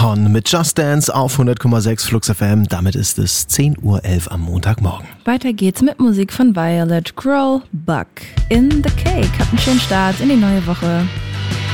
Con mit Just Dance auf 100,6 Flux FM. Damit ist es 10:11 Uhr am Montagmorgen. Weiter geht's mit Musik von Violet, Growl, Buck. In the Cake. Habt einen schönen Start in die neue Woche.